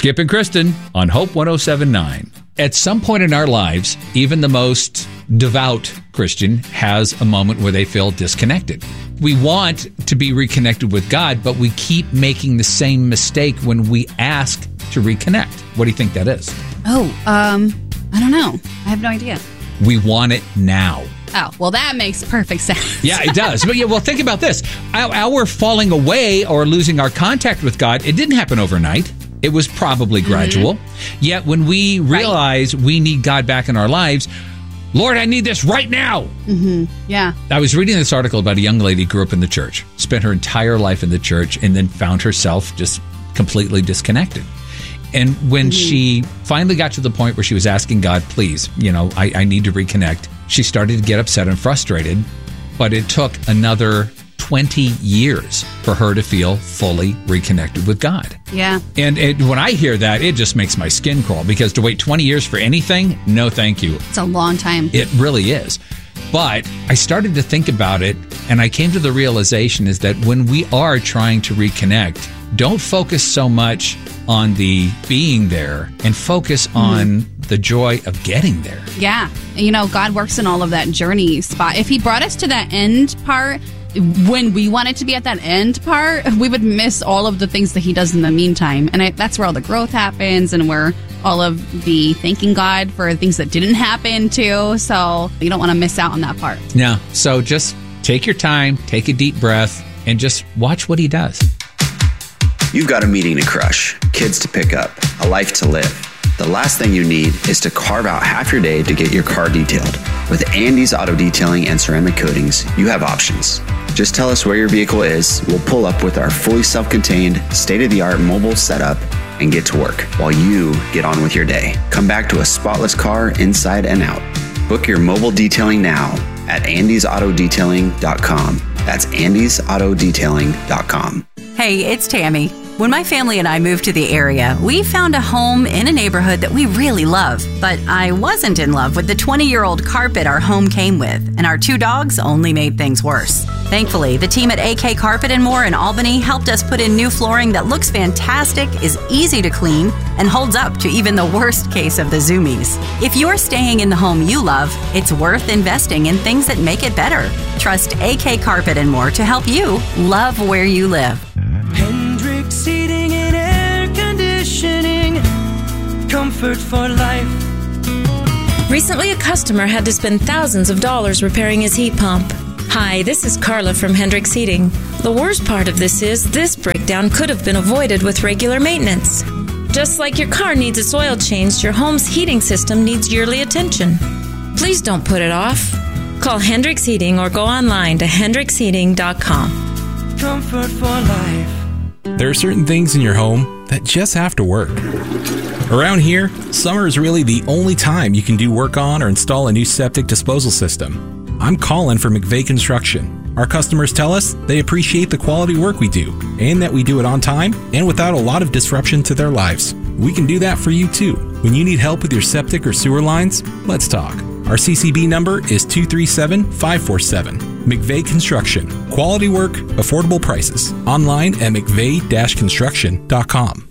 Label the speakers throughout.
Speaker 1: Skip and Kristen on Hope 107.9. At some point in our lives, even the most devout Christian has a moment where they feel disconnected. We want to be reconnected with God, but we keep making the same mistake when we ask to reconnect. What do you think that is?
Speaker 2: I don't know. I have no idea.
Speaker 1: We want it now.
Speaker 2: Oh, well, that makes perfect sense.
Speaker 1: Yeah, it does. But well, think about this. Our falling away or losing our contact with God, it didn't happen overnight. It was probably gradual. Yet when we realize we need God back in our lives, Lord, I need this right now.
Speaker 2: Yeah.
Speaker 1: I was reading this article about a young lady who grew up in the church, spent her entire life in the church, and then found herself just completely disconnected. And when she finally got to the point where she was asking God, please, I need to reconnect, she started to get upset and frustrated. But it took another 20 years for her to feel fully reconnected with God.
Speaker 2: Yeah.
Speaker 1: And when I hear that, it just makes my skin crawl, because to wait 20 years for anything, no thank you.
Speaker 2: It's a long time.
Speaker 1: It really is. But I started to think about it, and I came to the realization is that when we are trying to reconnect, don't focus so much on the being there and focus on the joy of getting there.
Speaker 2: Yeah. God works in all of that journey spot. If he brought us to that end part, when we wanted to be at that end part, we would miss all of the things that he does in the meantime. And that's where all the growth happens, and where all of the thanking God for things that didn't happen too. So you don't want to miss out on that part.
Speaker 1: Yeah. So just take your time, take a deep breath, and just watch what he does.
Speaker 3: You've got a meeting to crush, kids to pick up, a life to live. The last thing you need is to carve out half your day to get your car detailed. With Andy's Auto Detailing and Ceramic Coatings, you have options. Just tell us where your vehicle is, we'll pull up with our fully self-contained, state-of-the-art mobile setup and get to work while you get on with your day. Come back to a spotless car inside and out. Book your mobile detailing now at andysautodetailing.com. That's andysautodetailing.com.
Speaker 4: Hey, it's Tammy. When my family and I moved to the area, we found a home in a neighborhood that we really love. But I wasn't in love with the 20-year-old carpet our home came with, and our 2 dogs only made things worse. Thankfully, the team at AK Carpet & More in Albany helped us put in new flooring that looks fantastic, is easy to clean, and holds up to even the worst case of the zoomies. If you're staying in the home you love, it's worth investing in things that make it better. Trust AK Carpet & More to help you love where you live.
Speaker 5: Hendrix Heating and Air Conditioning, comfort for life.
Speaker 6: Recently, a customer had to spend thousands of dollars repairing his heat pump. Hi, this is Carla from Hendrix Heating. The worst part of this is this breakdown could have been avoided with regular maintenance. Just like your car needs its oil changed, your home's heating system needs yearly attention. Please don't put it off. Call Hendrix Heating or go online to hendrixheating.com.
Speaker 5: Comfort for life.
Speaker 7: There are certain things in your home that just have to work. Around here, summer is really the only time you can do work on or install a new septic disposal system. I'm Colin for McVeigh Construction. Our customers tell us they appreciate the quality work we do and that we do it on time and without a lot of disruption to their lives. We can do that for you too. When you need help with your septic or sewer lines, let's talk. Our CCB number is 237-547. McVeigh Construction. Quality work, affordable prices. Online at mcveigh-construction.com.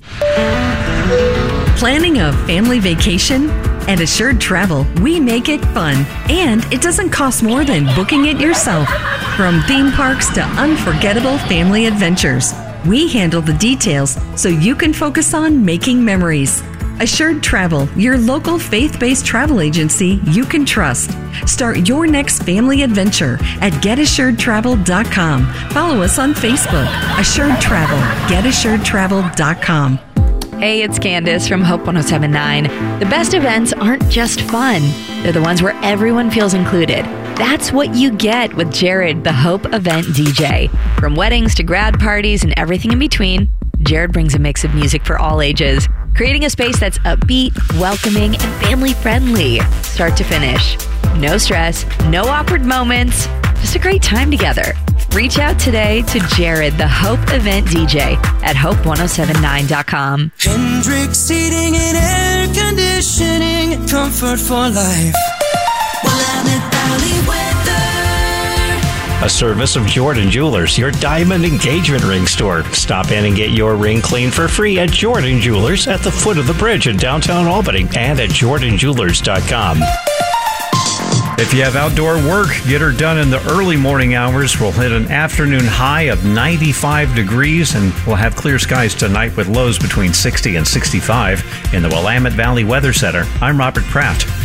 Speaker 8: Planning a family vacation? At Assured Travel, we make it fun, and it doesn't cost more than booking it yourself. From theme parks to unforgettable family adventures, we handle the details so you can focus on making memories. Assured Travel, your local faith-based travel agency you can trust. Start your next family adventure at getassuredtravel.com. Follow us on Facebook. Assured Travel. getassuredtravel.com.
Speaker 9: Hey, it's Candace from Hope 107.9. The best events aren't just fun. They're the ones where everyone feels included. That's what you get with Jared, the Hope event DJ. From weddings to grad parties and everything in between, Jared brings a mix of music for all ages, creating a space that's upbeat, welcoming, and family-friendly, start to finish. No stress, no awkward moments, just a great time together. Reach out today to Jared, the Hope event DJ, at hope1079.com.
Speaker 5: Hendrix Heating and Air Conditioning, comfort for life.
Speaker 10: Willamette Valley weather. a service of Jordan Jewelers, your diamond engagement ring store. Stop in and get your ring cleaned for free at Jordan Jewelers at the foot of the bridge in downtown Albany and at jordanjewelers.com.
Speaker 11: If you have outdoor work, get her done in the early morning hours. We'll hit an afternoon high of 95 degrees, and we'll have clear skies tonight with lows between 60 and 65. In the Willamette Valley Weather Center, I'm Robert Pratt.